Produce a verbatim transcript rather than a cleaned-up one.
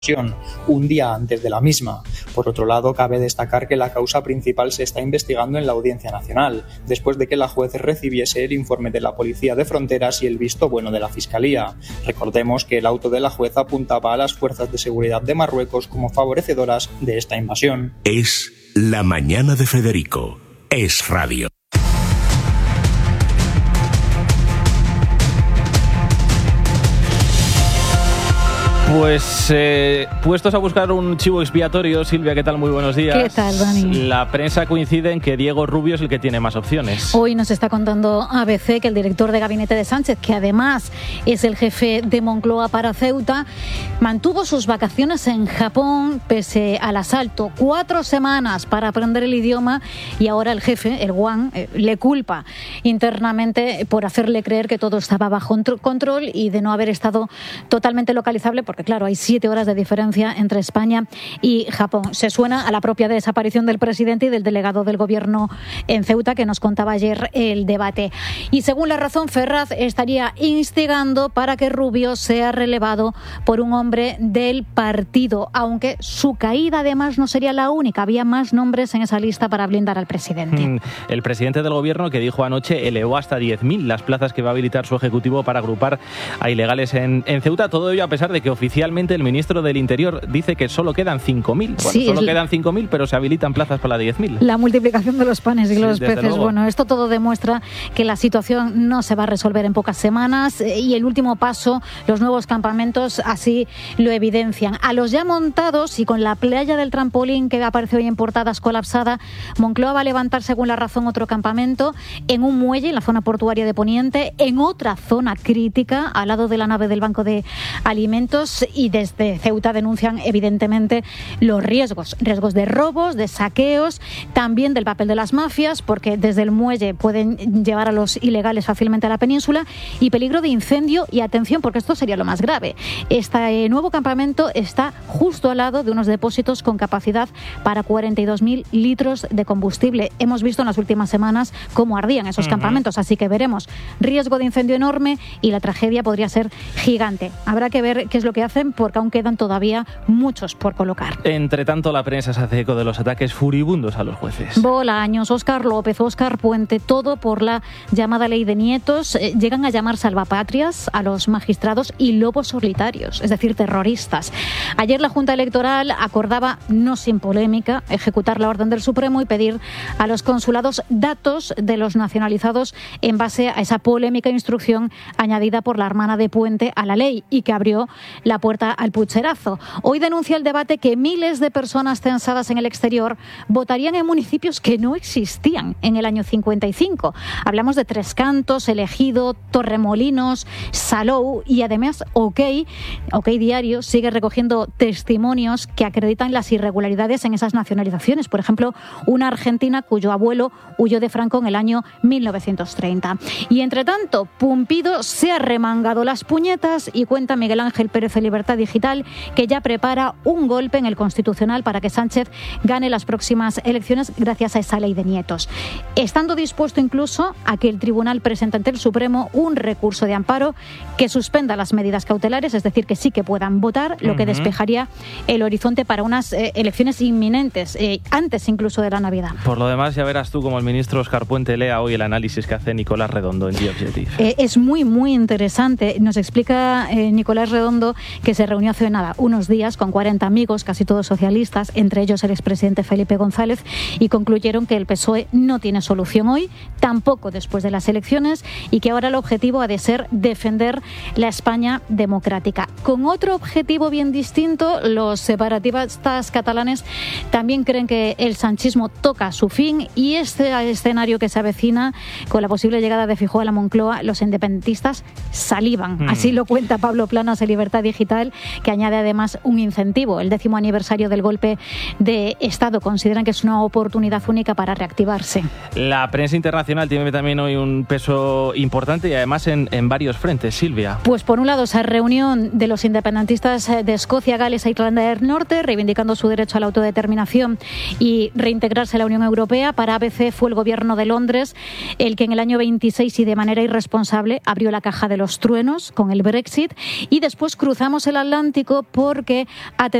un día antes de la misma. Por otro lado, cabe destacar que la causa principal se está investigando en la Audiencia Nacional, después de que la juez recibiese el informe de la Policía de Fronteras y el visto bueno de la Fiscalía. Recordemos que el auto de la juez apuntaba a las fuerzas de seguridad de Marruecos como favorecedoras de esta invasión. Es la mañana de Federico. Es radio. Pues eh, puestos a buscar un chivo expiatorio, Silvia, ¿qué tal? Muy buenos días. ¿Qué tal, Dani? La prensa coincide en que Diego Rubio es el que tiene más opciones. Hoy nos está contando A B C que el director de gabinete de Sánchez, que además es el jefe de Moncloa para Ceuta, mantuvo sus vacaciones en Japón pese al asalto. Cuatro semanas para aprender el idioma y ahora el jefe, el Wang, eh, le culpa internamente por hacerle creer que todo estaba bajo control y de no haber estado totalmente localizable, porque claro, hay siete horas de diferencia entre España y Japón. Se suena a la propia desaparición del presidente y del delegado del gobierno en Ceuta, que nos contaba ayer el debate. Y según La Razón, Ferraz estaría instigando para que Rubio sea relevado por un hombre del partido, aunque su caída además no sería la única. Había más nombres en esa lista para blindar al presidente. El presidente del gobierno, que dijo anoche, elevó hasta diez mil las plazas que va a habilitar su ejecutivo para agrupar a ilegales en, en Ceuta. Todo ello a pesar de que oficialmente el ministro del Interior dice que solo quedan cinco mil. Bueno, sí, solo quedan cinco mil, pero se habilitan plazas para diez mil. La multiplicación de los panes y sí, los peces. Luego. Bueno, esto todo demuestra que la situación no se va a resolver en pocas semanas y el último paso, los nuevos campamentos, así lo evidencian. A los ya montados y con la playa del trampolín que aparece hoy en portadas colapsada, Moncloa va a levantar, según La Razón, otro campamento en un muelle en la zona portuaria de Poniente, en otra zona crítica, al lado de la nave del Banco de Alimentos. Y desde Ceuta denuncian evidentemente los riesgos, riesgos de robos, de saqueos, también del papel de las mafias, porque desde el muelle pueden llevar a los ilegales fácilmente a la península, y peligro de incendio. Y atención, porque esto sería lo más grave. Este nuevo campamento está justo al lado de unos depósitos con capacidad para cuarenta y dos mil litros de combustible. Hemos visto en las últimas semanas cómo ardían esos uh-huh. campamentos, así que veremos riesgo de incendio enorme y la tragedia podría ser gigante. Habrá que ver qué es lo que hacen, porque aún quedan todavía muchos por colocar. Entre tanto, la prensa se hace eco de los ataques furibundos a los jueces. Bolaños, Óscar López, Óscar Puente, todo por la llamada ley de nietos. Eh, llegan a llamar salvapatrias a los magistrados y lobos solitarios, es decir, terroristas. Ayer la Junta Electoral acordaba, no sin polémica, ejecutar la orden del Supremo y pedir a los consulados datos de los nacionalizados en base a esa polémica instrucción añadida por la hermana de Puente a la ley y que abrió la puerta al pucherazo. Hoy denuncia el debate que miles de personas censadas en el exterior votarían en municipios que no existían en el año cincuenta y cinco. Hablamos de Tres Cantos, El Ejido, Torremolinos, Salou y además OK, OK Diario sigue recogiendo testimonios que acreditan las irregularidades en esas nacionalizaciones. Por ejemplo, una argentina cuyo abuelo huyó de Franco en el año mil novecientos treinta. Y entre tanto, Pumpido se ha remangado las puñetas y cuenta Miguel Ángel Pérez de Libertad Digital que ya prepara un golpe en el Constitucional para que Sánchez gane las próximas elecciones gracias a esa ley de nietos, estando dispuesto incluso a que el Tribunal presente ante el Supremo un recurso de amparo que suspenda las medidas cautelares, es decir, que sí que puedan votar, lo que despejaría el horizonte para unas eh, elecciones inminentes, eh, antes incluso de la Navidad. Por lo demás, ya verás tú como el ministro Óscar Puente lea hoy el análisis que hace Nicolás Redondo en The Objective. Eh, es muy, muy interesante. Nos explica eh, Nicolás Redondo que se reunió hace nada, unos días, con cuarenta amigos, casi todos socialistas, entre ellos el expresidente Felipe González, y concluyeron que el P S O E no tiene solución hoy, tampoco después de las elecciones, y que ahora el objetivo ha de ser defender la España democrática. Con otro objetivo bien distinto, los separatistas catalanes también creen que el sanchismo toca su fin, y este escenario que se avecina con la posible llegada de Feijóo a la Moncloa, los independentistas salivan. Mm. Así lo cuenta Pablo Planas de Libertad Digital, que añade además un incentivo. El décimo aniversario del golpe de Estado consideran que es una oportunidad única para reactivarse. La prensa internacional tiene también hoy un peso importante y además en, en varios frentes, Silvia. Pues por un lado, esa reunión de los independentistas de Escocia, Gales e Irlanda del Norte, reivindicando su derecho a la autodeterminación y reintegrarse a la Unión Europea. Para A B C fue el gobierno de Londres el que en el año veintiséis y de manera irresponsable abrió la caja de los truenos con el Brexit, y después cruzamos cruzamos el Atlántico porque